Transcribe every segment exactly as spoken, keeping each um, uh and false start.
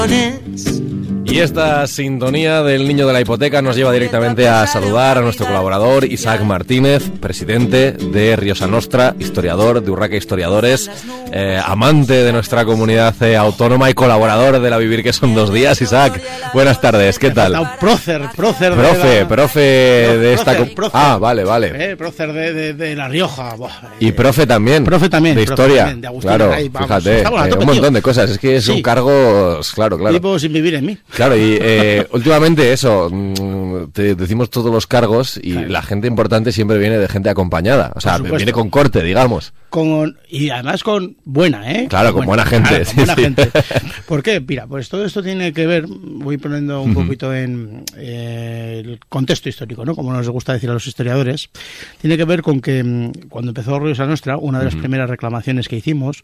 Y esta sintonía del niño de la hipoteca nos lleva directamente a saludar a nuestro colaborador Isaac Martínez, presidente de Riosa Nostra, historiador de Urraca Historiadores, eh, amante de nuestra comunidad eh, autónoma y colaborador de La Vivir, que son dos días. Isaac, buenas tardes, ¿qué tal? No, prócer, prócer de Profe, la... profe de esta... prócer, prócer. Ah, vale, vale. Eh, prócer de, de, de La Rioja. Buah, y profe también. Profe también. De profe historia. también, de Agustín claro, Rey, vamos, fíjate, estamos a eh, tope, un montón tío. de cosas. Es que es Sí. un cargo, claro, claro. Vivo sin vivir en mí. Claro, y eh, últimamente eso, te decimos todos los cargos y Claro. la gente importante siempre viene de gente acompañada. O sea, Por supuesto. viene con corte, digamos. Con, y además con buena, ¿eh? Claro, con buena gente, claro, sí, con buena sí. gente. ¿Por qué? Mira, pues todo esto tiene que ver, voy poniendo un Ujú. poquito en eh, el contexto histórico, ¿no? Como nos gusta decir a los historiadores. Tiene que ver con que mm, cuando empezó Riosa Nostra, una de las Ujú. primeras reclamaciones que hicimos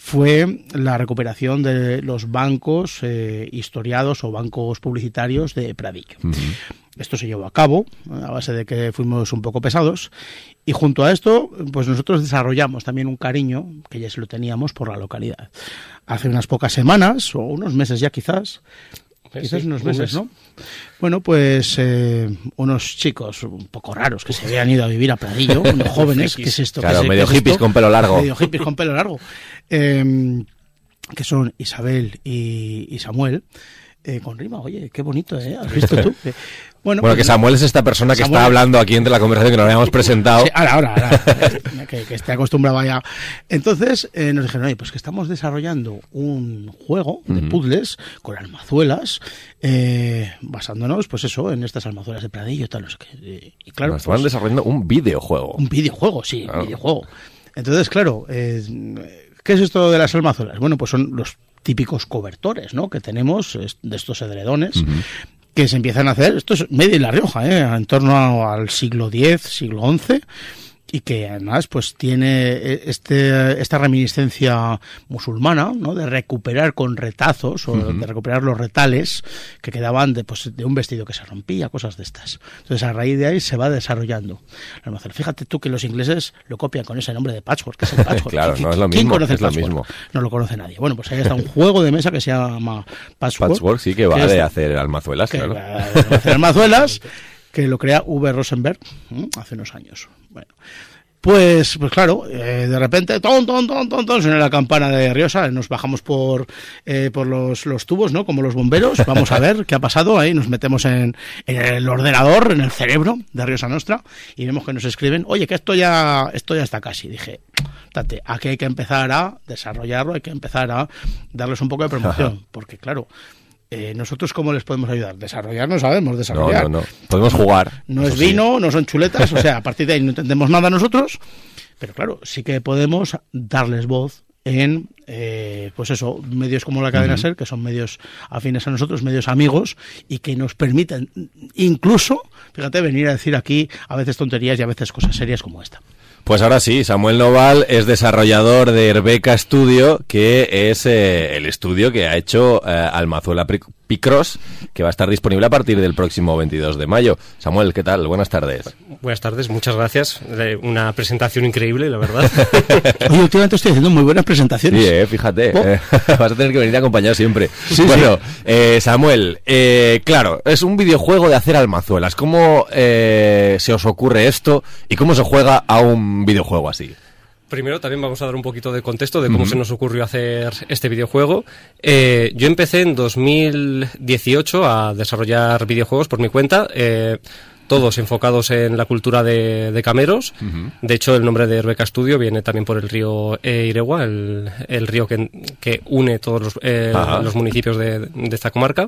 fue la recuperación de los bancos eh, historiados o bancos publicitarios de Pradillo. Ujú. Esto se llevó a cabo a base de que fuimos un poco pesados y junto a esto pues nosotros desarrollamos también un cariño que ya se lo teníamos por la localidad. Hace unas pocas semanas o unos meses ya quizás, quizás Sí, unos un meses, mes. ¿no? Bueno, pues eh, unos chicos un poco raros que se habían ido a vivir a Pradillo, unos jóvenes, ¿qué es esto? Claro, ¿Qué es- medio qué es hippies esto? con pelo largo. Medio hippies con pelo largo. Eh, que son Isabel y, y Samuel. Eh, con rima, oye, qué bonito, ¿eh? ¿Has visto tú? Eh, Bueno, Bueno, pues- que Samuel es esta persona que Samuel- está hablando aquí entre la conversación que nos habíamos presentado. Sí, ahora, ahora, ahora. Eh, que, que esté acostumbrado ya. Entonces eh, nos dijeron, oye, pues que estamos desarrollando un juego de Ujú. puzzles con armazuelas, eh, basándonos, pues eso, en estas armazuelas de Pradillo y tal, no sé qué. Y, y claro, Nos estaban pues, desarrollando un videojuego. un videojuego, sí, Claro. un videojuego. Entonces, claro, eh, ¿qué es esto de las armazuelas? Bueno, pues son los típicos cobertores, ¿no? Que tenemos es- de estos edredones. Ujú. Que se empiezan a hacer, esto es medio en La Rioja, ¿eh? En torno a- al siglo diez, siglo once, y que además pues tiene este esta reminiscencia musulmana, ¿no? De recuperar con retazos o Ujú. de recuperar los retales que quedaban de, pues, de un vestido que se rompía, cosas de estas. Entonces a raíz de ahí se va desarrollando la armazuela. Fíjate tú que los ingleses lo copian con ese nombre de patchwork, que es el patchwork. Claro, ¿Quién- no es lo ¿Quién mismo, conoce el es lo patchwork? mismo. No lo conoce nadie. Bueno, pues ahí está un juego de mesa que se llama patchwork. Patchwork, sí, que va que es- de hacer almazuelas, que claro. va a hacer armazuelas, que lo crea V. Rosenberg ¿m? hace unos años. Bueno, pues, pues claro, eh, de repente, ton, ton, ton, ton, ton, suena la campana de Riosa, nos bajamos por, eh, por los, los tubos, ¿no? Como los bomberos, vamos a ver qué ha pasado ahí, nos metemos en, en el ordenador, en el cerebro de Riosa Nostra, y vemos que nos escriben, oye, que esto ya, esto ya está casi. Dije, tate, aquí hay que empezar a desarrollarlo, hay que empezar a darles un poco de promoción, porque claro, Eh, nosotros ¿cómo les podemos ayudar? Desarrollar no sabemos No, desarrollar. no, no. Podemos jugar. No eso es sí. vino, no son chuletas, o sea, a partir de ahí no entendemos nada nosotros, pero claro, sí que podemos darles voz en, eh, pues eso, medios como la cadena Ujú. SER, que son medios afines a nosotros, medios amigos, y que nos permiten incluso, fíjate, venir a decir aquí a veces tonterías y a veces cosas serias como esta. Pues ahora sí, Samuel Noval es desarrollador de Herbeca Studio, que es eh, el estudio que ha hecho eh, Almazuela Pri- Picross, que va a estar disponible a partir del próximo veintidós de mayo. Samuel, ¿qué tal? Buenas tardes. Buenas tardes, muchas gracias. Eh, Una presentación increíble, la verdad. Oye, últimamente estoy haciendo muy buenas presentaciones. Sí, eh, fíjate, Oh. eh, vas a tener que venir acompañado siempre. Sí, bueno, eh, Samuel, eh, claro, es un videojuego de hacer almazuelas. ¿Cómo eh, se os ocurre esto y cómo se juega a un videojuego así? Primero también vamos a dar un poquito de contexto de cómo Ujú. se nos ocurrió hacer este videojuego. Eh, yo empecé en dos mil dieciocho a desarrollar videojuegos por mi cuenta, eh, todos enfocados en la cultura de, de cameros. Ujú. De hecho, el nombre de Herbeca Studio viene también por el río eh, Iregua, el, el río que, que une todos los, eh, Ajá. los municipios de, de esta comarca.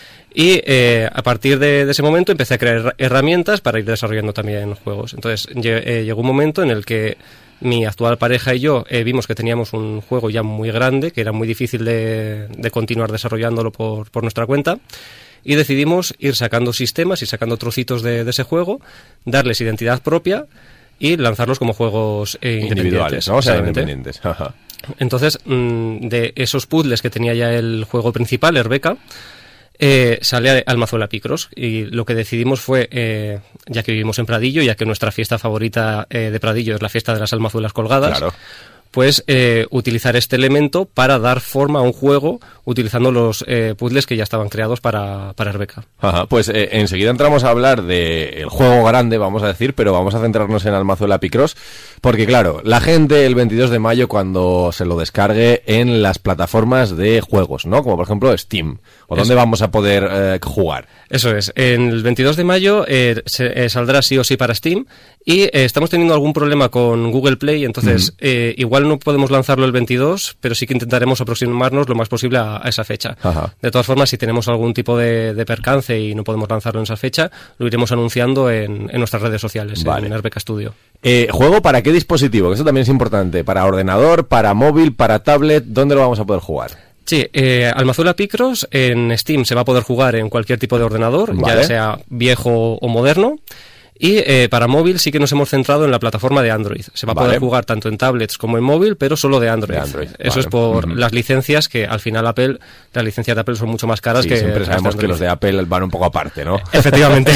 Y eh, a partir de, de ese momento empecé a crear herramientas para ir desarrollando también juegos. Entonces lle- eh, llegó un momento en el que mi actual pareja y yo eh, vimos que teníamos un juego ya muy grande, que era muy difícil de, de continuar desarrollándolo por, por nuestra cuenta, y decidimos ir sacando sistemas y sacando trocitos de, de ese juego, darles identidad propia y lanzarlos como juegos eh, Individuales, ¿no? O sea, independientes. Ajá. Entonces, mmm, de esos puzzles que tenía ya el juego principal, Herbeca, Eh, sale Almazuela Picross, y lo que decidimos fue, eh, ya que vivimos en Pradillo, ya que nuestra fiesta favorita eh, de Pradillo es la fiesta de las almazuelas colgadas, Claro. pues eh, utilizar este elemento para dar forma a un juego utilizando los eh, puzzles que ya estaban creados para, para Rebecca. Ajá, pues eh, enseguida entramos a hablar del juego grande, vamos a decir, pero vamos a centrarnos en Almazuela Picross, porque claro, la gente el veintidós de mayo cuando se lo descargue en las plataformas de juegos, ¿no? Como por ejemplo Steam, o dónde vamos a poder eh, jugar. Eso es, en el veintidós de mayo eh, se, eh, saldrá sí o sí para Steam y eh, estamos teniendo algún problema con Google Play, entonces uh-huh. eh, igual no podemos lanzarlo el veintidós, pero sí que intentaremos aproximarnos lo más posible a, a esa fecha. Ajá. De todas formas, si tenemos algún tipo de, de percance y no podemos lanzarlo en esa fecha, lo iremos anunciando en, en nuestras redes sociales, vale. en Rebecca Studio. Eh, ¿Juego para qué dispositivo? Eso también es importante. ¿Para ordenador, para móvil, para tablet? ¿Dónde lo vamos a poder jugar? Sí, eh, Almazuela Picross en Steam se va a poder jugar en cualquier tipo de ordenador, vale. ya sea viejo o moderno. Y eh, para móvil sí que nos hemos centrado en la plataforma de Android. Se va a vale. poder jugar tanto en tablets como en móvil, pero solo de Android. De Android Eso vale. es por uh-huh. las licencias, que al final Apple, las licencias de Apple son mucho más caras sí, que... siempre sabemos que los de Apple van un poco aparte, ¿no? Efectivamente.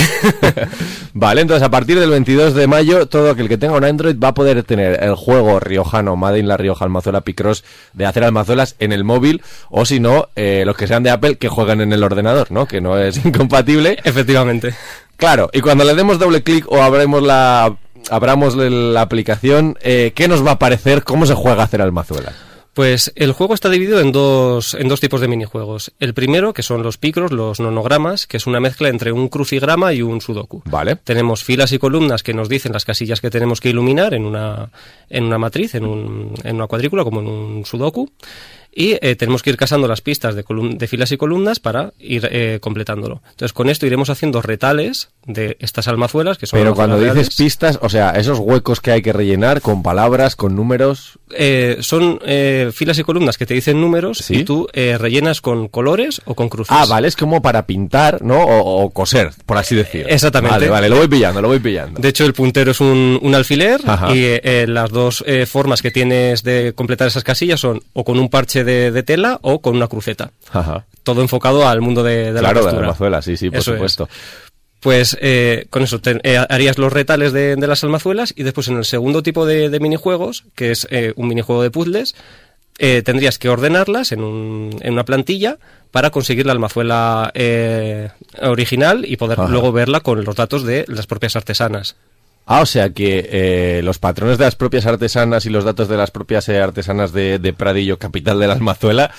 Vale, entonces a partir del veintidós de mayo, todo aquel que tenga un Android va a poder tener el juego riojano, Made in La Rioja, Almazuela Picross, de hacer almazuelas en el móvil, o si no, eh, los que sean de Apple, que jueguen en el ordenador, ¿no? Que no es incompatible. Efectivamente. Claro, y cuando le demos doble clic o abramos la, abramos la aplicación, eh, ¿qué nos va a aparecer? ¿Cómo se juega a hacer almazuelas? Pues el juego está dividido en dos, en dos tipos de minijuegos. El primero, que son los Picross, los nonogramas, que es una mezcla entre un crucigrama y un sudoku. Vale. Tenemos filas y columnas que nos dicen las casillas que tenemos que iluminar en una, en una matriz, en, un, en una cuadrícula, como en un sudoku. Y eh, tenemos que ir casando las pistas de, colum- de filas y columnas para ir eh, completándolo. Entonces, con esto iremos haciendo retales de estas almazuelas, que son Pero cuando reales. dices pistas, o sea, esos huecos que hay que rellenar con palabras, con números... Eh, son eh, filas y columnas que te dicen números, ¿sí? Y tú eh, rellenas con colores o con cruces. Ah, vale, es como para pintar, ¿no? O, o coser, por así decir. Exactamente. Vale, vale, lo voy pillando, lo voy pillando. De hecho, el puntero es un, un alfiler. Ajá. Y eh, las dos eh, formas que tienes de completar esas casillas son o con un parche de, de tela o con una cruceta. Ajá. Todo enfocado al mundo de, de claro, la costura. Claro, de la almazuela, sí, sí, por eso supuesto. Es. Pues eh, con eso te, eh, harías los retales de, de las almazuelas y después en el segundo tipo de, de minijuegos, que es eh, un minijuego de puzzles, eh, tendrías que ordenarlas en, un, en una plantilla para conseguir la almazuela eh, original y poder Ajá. luego verla con los datos de las propias artesanas. Ah, o sea que eh, los patrones de las propias artesanas y los datos de las propias eh, artesanas de, de Pradillo, capital de la almazuela,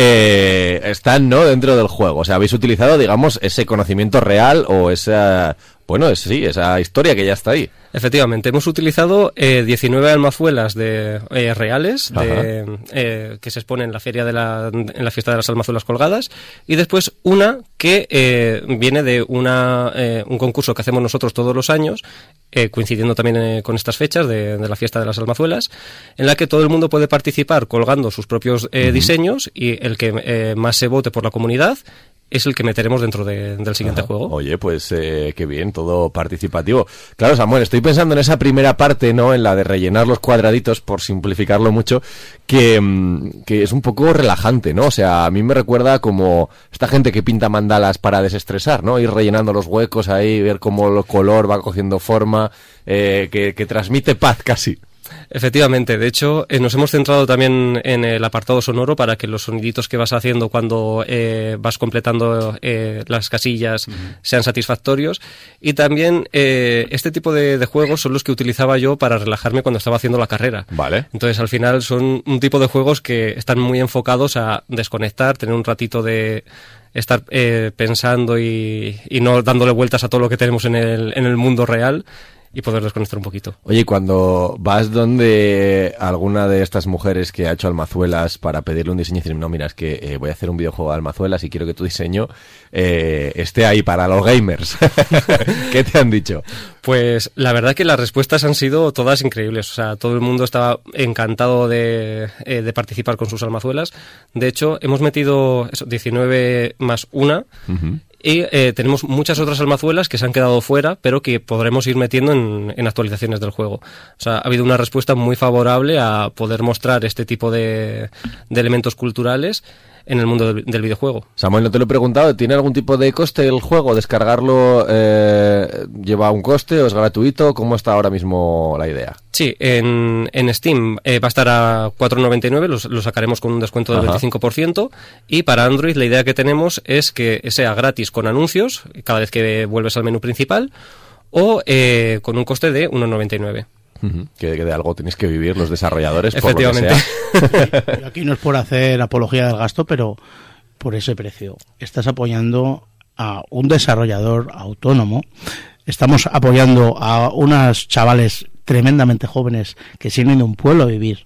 eh, están, ¿no?, dentro del juego. O sea, habéis utilizado, digamos, ese conocimiento real o esa... Bueno, es, sí, esa historia que ya está ahí. Efectivamente, hemos utilizado eh, diecinueve almazuelas de, eh, reales de, eh, que se exponen en la feria de la, en la fiesta de las almazuelas colgadas y después una que eh, viene de una, eh, un concurso que hacemos nosotros todos los años, eh, coincidiendo también eh, con estas fechas de, de la fiesta de las almazuelas, en la que todo el mundo puede participar colgando sus propios eh, uh-huh. diseños y el que eh, más se vote por la comunidad es el que meteremos dentro de, del siguiente Ajá. juego. Oye, pues eh, qué bien, todo participativo. Claro, Samuel, estoy pensando en esa primera parte, ¿no?, en la de rellenar los cuadraditos, por simplificarlo mucho, que, que es un poco relajante, ¿no? O sea, a mí me recuerda como esta gente que pinta mandalas para desestresar, ¿no? Ir rellenando los huecos ahí, ver cómo el color va cogiendo forma, eh, que, que transmite paz casi. Efectivamente, de hecho eh, nos hemos centrado también en el apartado sonoro para que los soniditos que vas haciendo cuando eh, vas completando eh, las casillas uh-huh. sean satisfactorios y también eh, este tipo de, de juegos son los que utilizaba yo para relajarme cuando estaba haciendo la carrera. Vale. Entonces al final son un tipo de juegos que están muy enfocados a desconectar, tener un ratito de estar eh, pensando y, y no dándole vueltas a todo lo que tenemos en el, en el mundo real y poder desconectar un poquito. Oye, cuando vas donde alguna de estas mujeres que ha hecho almazuelas para pedirle un diseño y decir, no, mira, es que eh, voy a hacer un videojuego de almazuelas y quiero que tu diseño eh, esté ahí para los gamers. ¿Qué te han dicho? Pues la verdad que las respuestas han sido todas increíbles. O sea, todo el mundo estaba encantado de, eh, de participar con sus almazuelas. De hecho, hemos metido eso, diecinueve más una. Uh-huh. Y eh, tenemos muchas otras almazuelas que se han quedado fuera, pero que podremos ir metiendo en, en actualizaciones del juego. O sea, ha habido una respuesta muy favorable a poder mostrar este tipo de, de elementos culturales en el mundo del, del videojuego. Samuel, no te lo he preguntado, ¿tiene algún tipo de coste el juego? ¿Descargarlo eh, lleva un coste o es gratuito? ¿Cómo está ahora mismo la idea? Sí, en, en Steam eh, va a estar a cuatro noventa y nueve, lo, lo sacaremos con un descuento del Ajá. veinticinco por ciento, y para Android la idea que tenemos es que sea gratis con anuncios cada vez que vuelves al menú principal, o eh, con un coste de uno noventa y nueve. Uh-huh. Que, que de algo tenéis que vivir los desarrolladores, Efectivamente. por lo que sea. Y aquí no es por hacer apología del gasto, pero por ese precio estás apoyando a un desarrollador autónomo, estamos apoyando a unos chavales tremendamente jóvenes que se vienen de un pueblo a vivir.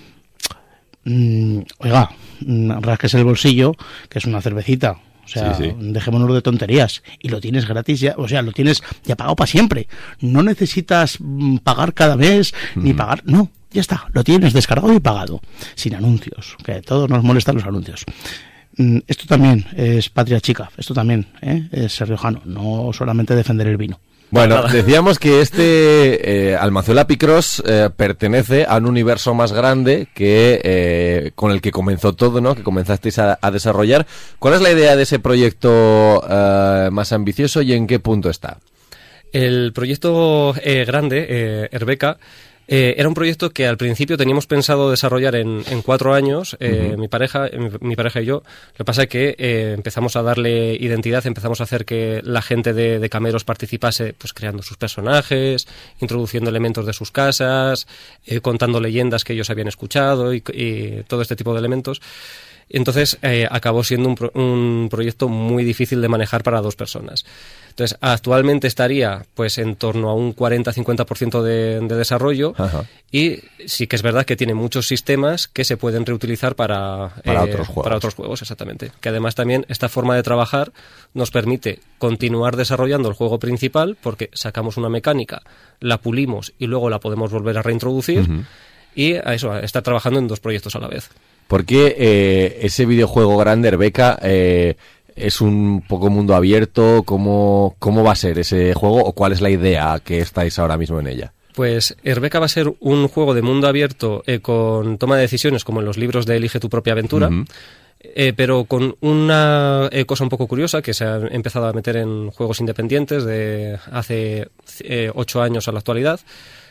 Mm, oiga, rasques el bolsillo, que es una cervecita. O sea, sí, sí. dejémonos de tonterías. Y lo tienes gratis ya, o sea, lo tienes ya pagado para siempre. No necesitas mm, pagar cada mes, mm. ni pagar, no, ya está, lo tienes descargado y pagado, sin anuncios, que a todos nos molestan los anuncios. Mm, esto también es patria chica, esto también ¿eh? es ser riojano, no solamente defender el vino. Bueno, decíamos que este eh, Almazuela Picross eh, pertenece a un universo más grande que eh, con el que comenzó todo, ¿no? Que comenzasteis a, a desarrollar. ¿Cuál es la idea de ese proyecto eh, más ambicioso y en qué punto está? El proyecto eh, grande, eh, Herbeka, Eh, era un proyecto que al principio teníamos pensado desarrollar en, en cuatro años, eh, uh-huh. mi pareja mi, mi pareja y yo. Lo que pasa es que eh, empezamos a darle identidad, empezamos a hacer que la gente de, de Cameros participase, pues creando sus personajes, introduciendo elementos de sus casas, eh, contando leyendas que ellos habían escuchado y, y todo este tipo de elementos. Entonces eh, acabó siendo un, pro, un proyecto muy difícil de manejar para dos personas. Entonces actualmente estaría pues en torno a un cuarenta a cincuenta por ciento de, de desarrollo. Ajá. Y sí que es verdad que tiene muchos sistemas que se pueden reutilizar para, para, eh, otros, juegos. para otros juegos, exactamente. Que además también esta forma de trabajar nos permite continuar desarrollando el juego principal porque sacamos una mecánica, la pulimos y luego la podemos volver a reintroducir uh-huh. y a eso, a estar trabajando en dos proyectos a la vez. Porque eh, ese videojuego grande, Herbeka, eh, es un poco mundo abierto. ¿Cómo, ¿Cómo va a ser ese juego o cuál es la idea que estáis ahora mismo en ella? Pues Herbeka va a ser un juego de mundo abierto eh, con toma de decisiones como en los libros de Elige tu propia aventura, uh-huh. eh, pero con una eh, cosa un poco curiosa que se ha empezado a meter en juegos independientes de hace eh, ocho años a la actualidad.